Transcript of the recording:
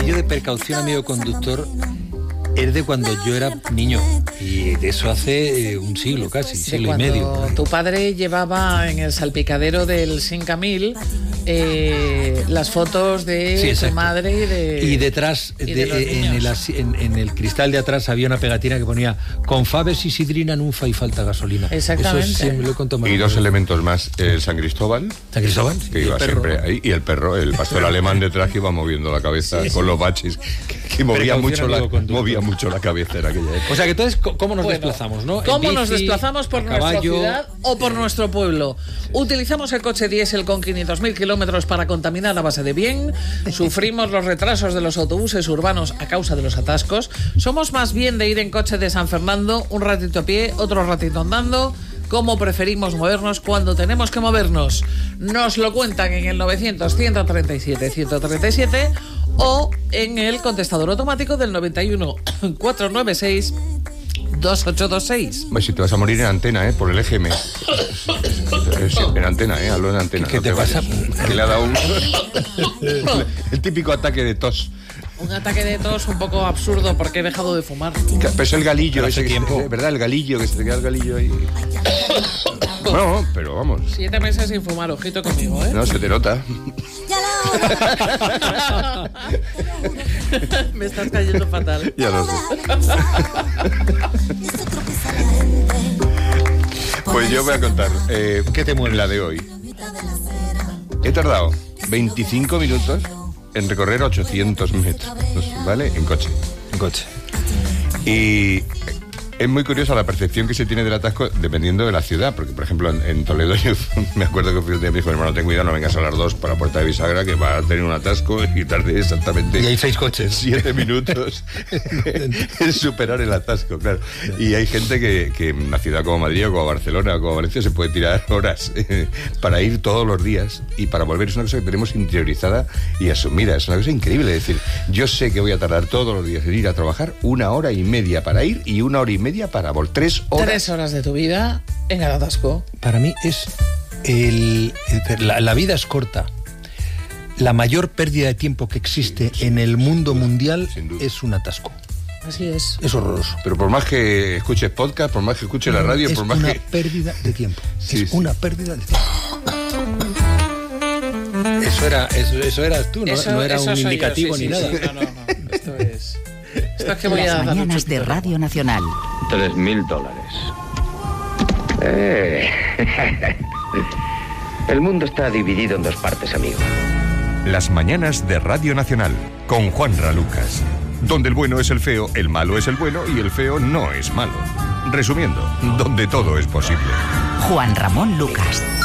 aquello de precaución, amigo conductor, es de cuando yo era niño, y de eso hace un siglo casi, siglo y medio. Tu padre llevaba en el salpicadero del Sincamil las fotos de tu madre y detrás, en el cristal de atrás había una pegatina que ponía: con faves y sidrina nunca y falta gasolina. Exactamente. Eso siempre lo he contado. Y dos elementos más: San Cristóbal. San Cristóbal, que iba siempre ahí, y el perro, el pastor alemán detrás, que iba moviendo la cabeza con los baches, que movía mucho la cabeza en aquella época. O sea que entonces, ¿cómo nos desplazamos, no? ¿Cómo nos desplazamos por nuestra ciudad o por nuestro pueblo? Utilizamos el coche diésel con 500.000 kilómetros para contaminar a base de bien. Sufrimos los retrasos de los autobuses urbanos a causa de los atascos. Somos más bien de ir en coche de San Fernando, un ratito a pie, otro ratito andando. ¿Cómo preferimos movernos cuando tenemos que movernos? Nos lo cuentan en el 900-137-137 o en el contestador automático del 91 496 2826. Si te vas a morir en antena, por el EGM. En antena, hablo en antena. ¿Qué te pasa? Que le ha dado el típico ataque de tos. Un ataque de tos un poco absurdo porque he dejado de fumar. Pero es el galillo, ese tiempo. ¿Verdad? El galillo, que se te queda el galillo ahí. No, pero vamos. 7 meses sin fumar, ojito conmigo, No, se te nota. Me estás cayendo fatal. Ya lo sé. Pues yo voy a contar. ¿Qué te mueve la de hoy? He tardado 25 minutos en recorrer 800 metros, ¿vale? En coche. Y es muy curiosa la percepción que se tiene del atasco dependiendo de la ciudad, porque por ejemplo en Toledo yo me acuerdo que fui un día y me dijo: hermano, ten cuidado, no vengas a las 2 para Puerta de Bisagra, que va a tener un atasco y tardé exactamente... Y hay 6 coches. 7 minutos en superar el atasco, claro. Y hay gente que en una ciudad como Madrid o como Barcelona o como Valencia se puede tirar horas para ir todos los días y para volver. Es una cosa que tenemos interiorizada y asumida, es una cosa increíble. Es decir, yo sé que voy a tardar todos los días en ir a trabajar 1 hora y media para ir y 1 hora y media para volver. 3 horas. 3 horas de tu vida en el atasco. Para mí es la vida es corta. La mayor pérdida de tiempo que existe en el mundo mundial es un atasco. Así es. Es horroroso. Pero por más que escuches podcast, por más que escuches la radio, por más que... Es una pérdida de tiempo. Una pérdida de tiempo. Eso eras tú, no era un indicativo ni nada. No. Esto es que voy Las a dar mañanas de Radio Nacional. $3.000. El mundo está dividido en 2 partes, amigo. Las mañanas de Radio Nacional, con Juanra Lucas. Donde el bueno es el feo, el malo es el bueno y el feo no es malo. Resumiendo, donde todo es posible. Juan Ramón Lucas.